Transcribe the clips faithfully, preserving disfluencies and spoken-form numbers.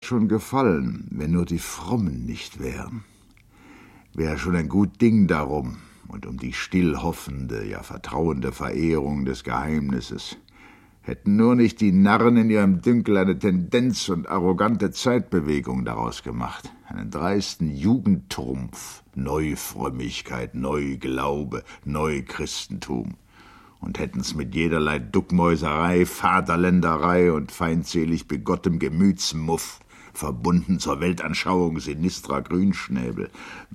schon gefallen, wenn nur die Frommen nicht wären. Wär schon ein gut Ding darum und um die still hoffende, ja vertrauende Verehrung des Geheimnisses. Hätten nur nicht die Narren in ihrem Dünkel eine Tendenz und arrogante Zeitbewegung daraus gemacht. Einen dreisten Jugendtrumpf, Neufrömmigkeit, Neuglaube, Neuchristentum. Und hätten's mit jederlei Duckmäuserei, Vaterländerei und feindselig begottem Gemütsmuff verbunden zur Weltanschauung sinistrer Grünschnäbel.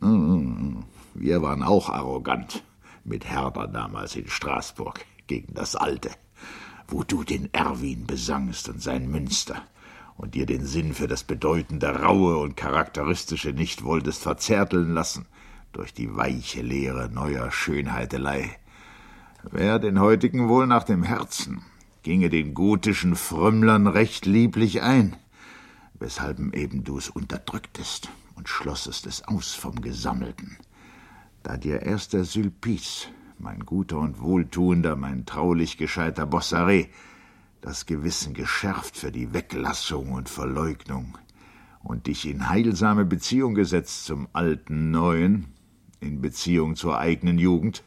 Wir waren auch arrogant, mit Herder damals in Straßburg, gegen das Alte, wo du den Erwin besangst und sein Münster und dir den Sinn für das bedeutende Raue und Charakteristische nicht wolltest verzärteln lassen durch die weiche Lehre neuer Schönheitelei. Wär den heutigen wohl nach dem Herzen, ginge den gotischen Frömmlern recht lieblich ein, weshalben eben du's unterdrücktest und schlossest es aus vom Gesammelten, da dir erst der Sulpice, mein guter und wohltuender, mein traulich gescheiter Bossaré, das Gewissen geschärft für die Weglassung und Verleugnung und dich in heilsame Beziehung gesetzt zum alten Neuen, in Beziehung zur eigenen Jugend.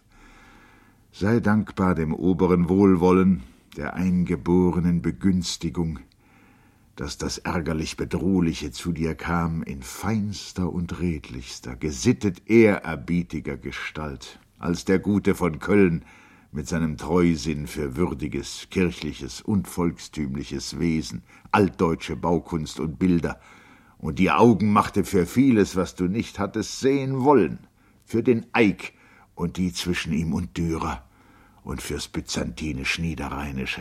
Sei dankbar dem oberen Wohlwollen, der eingeborenen Begünstigung, dass das ärgerlich Bedrohliche zu dir kam in feinster und redlichster, gesittet ehrerbietiger Gestalt, als der Gute von Köln mit seinem Treusinn für würdiges, kirchliches und volkstümliches Wesen, altdeutsche Baukunst und Bilder, und dir Augen machte für vieles, was du nicht hattest sehen wollen, für den Eik und die zwischen ihm und Dürer und fürs byzantinisch-niederrheinische.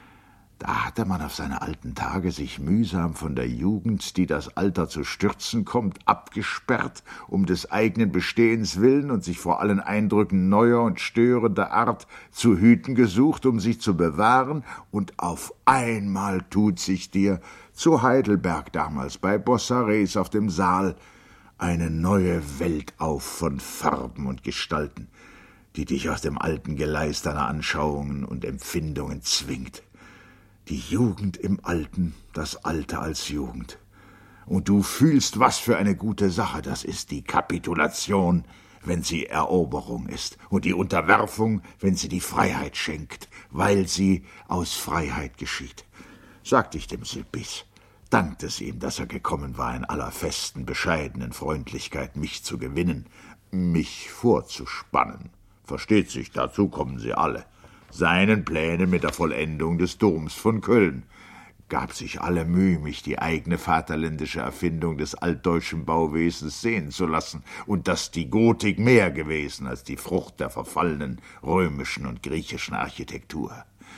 Da hatte man auf seine alten Tage sich mühsam von der Jugend, die das Alter zu stürzen kommt, abgesperrt, um des eigenen Bestehens willen und sich vor allen Eindrücken neuer und störender Art zu hüten gesucht, um sich zu bewahren, und auf einmal tut sich dir, zu Heidelberg damals, bei Bossarés auf dem Saal, eine neue Welt auf von Farben und Gestalten, die dich aus dem alten Geleis deiner Anschauungen und Empfindungen zwingt. Die Jugend im Alten, das Alte als Jugend. Und du fühlst, was für eine gute Sache das ist, die Kapitulation, wenn sie Eroberung ist, und die Unterwerfung, wenn sie die Freiheit schenkt, weil sie aus Freiheit geschieht. Sagte ich dem Sulpice, dankte es ihm, dass er gekommen war, in aller festen, bescheidenen Freundlichkeit mich zu gewinnen, mich vorzuspannen. Versteht sich, dazu kommen sie alle. Seinen Plänen mit der Vollendung des Doms von Köln, gab sich alle Mühe, mich die eigene vaterländische Erfindung des altdeutschen Bauwesens sehen zu lassen, und dass die Gotik mehr gewesen als die Frucht der verfallenen römischen und griechischen Architektur.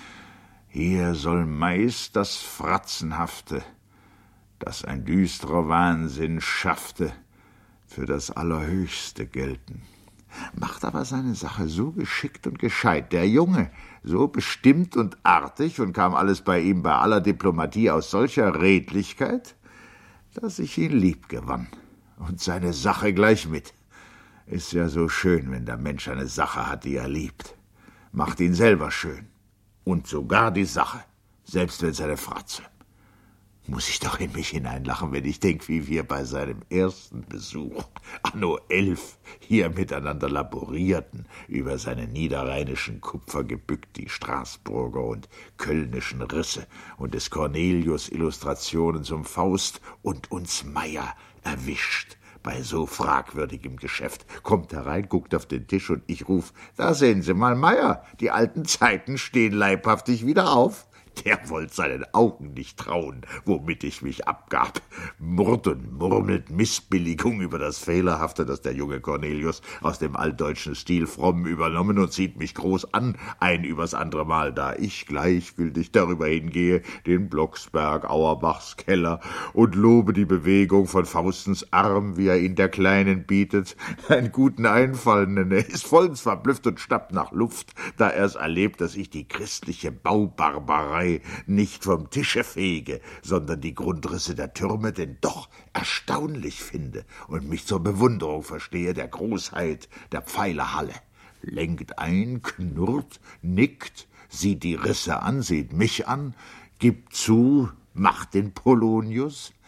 Hier soll meist das Fratzenhafte, das ein düsterer Wahnsinn schaffte, für das Allerhöchste gelten. Macht aber seine Sache so geschickt und gescheit, der Junge, so bestimmt und artig, und kam alles bei ihm bei aller Diplomatie aus solcher Redlichkeit, dass ich ihn lieb gewann, und seine Sache gleich mit. Ist ja so schön, wenn der Mensch eine Sache hat, die er liebt. Macht ihn selber schön. Und sogar die Sache, selbst wenn seine Fratze. Muss ich doch in mich hineinlachen, wenn ich denke, wie wir bei seinem ersten Besuch, anno elf, hier miteinander laborierten, über seine niederrheinischen Kupfer gebückt, die Straßburger und kölnischen Risse und des Cornelius Illustrationen zum Faust, und uns Meier erwischt bei so fragwürdigem Geschäft. Kommt herein, guckt auf den Tisch, und ich ruf, da sehen Sie mal, Meier, die alten Zeiten stehen leibhaftig wieder auf. Der wollte seinen Augen nicht trauen, womit ich mich abgab, murrt und murmelt Missbilligung über das Fehlerhafte, das der junge Cornelius aus dem altdeutschen Stil fromm übernommen, und sieht mich groß an, ein übers andere Mal, da ich gleichgültig darüber hingehe, den Blocksberg, Auerbachs Keller, und lobe die Bewegung von Faustens Arm, wie er ihn der Kleinen bietet, einen guten Einfall nenne, ist vollends verblüfft und schnappt nach Luft, da er's erlebt, dass ich die christliche Baubarbarei nicht vom Tische fege, sondern die Grundrisse der Türme denn doch erstaunlich finde und mich zur Bewunderung verstehe der Großheit der Pfeilerhalle. Lenkt ein, knurrt, nickt, sieht die Risse an, sieht mich an, gibt zu, macht den Polonius,